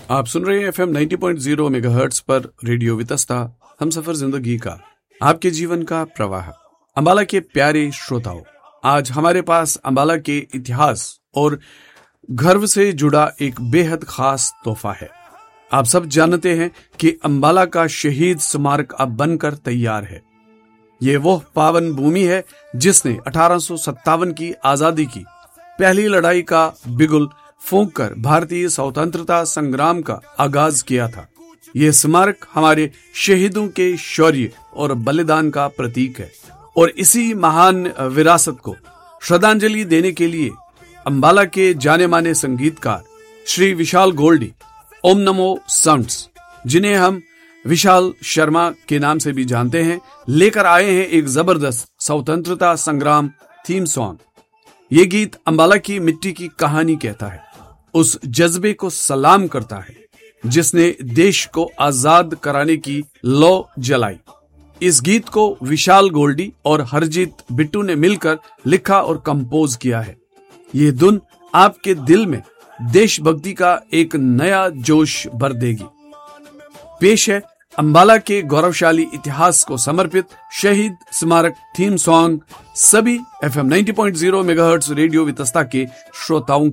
आप सुन रहे हैं एफएम 90.0 मेगाहर्ट्ज पर रेडियो वितस्ता, हम सफर जिंदगी का, आपके जीवन का प्रवाह। अंबाला के प्यारे श्रोताओं, आज हमारे पास अंबाला के इतिहास और गर्व से जुड़ा एक बेहद खास तोहफा है। आप सब जानते हैं कि अंबाला का शहीद स्मारक अब बनकर तैयार है। ये वो पावन भूमि है जिसने 1857 की आजादी की पहली लड़ाई का बिगुल फूंककर भारतीय स्वतंत्रता संग्राम का आगाज किया था। ये स्मारक हमारे शहीदों के शौर्य और बलिदान का प्रतीक है और इसी महान विरासत को श्रद्धांजलि देने के लिए अंबाला के जाने माने संगीतकार श्री विशाल गोल्डी, ओम नमो साउंड्स, जिन्हें हम विशाल शर्मा के नाम से भी जानते हैं, लेकर आए हैं एक जबरदस्त स्वतंत्रता संग्राम थीम सॉन्ग। ये गीत अंबाला की मिट्टी की कहानी कहता है, उस जज्बे को सलाम करता है जिसने देश को आजाद कराने की लौ जलाई। इस गीत को विशाल गोल्डी और हरजीत बिट्टू ने मिलकर लिखा और कंपोज किया है। ये धुन आपके दिल में देशभक्ति का एक नया जोश भर देगी। पेश है अंबाला के गौरवशाली इतिहास को समर्पित शहीद स्मारक थीम सॉन्ग सभी एफएम 90.0 मेगाहर्ट्ज रेडियो वितस्ता के श्रोताओं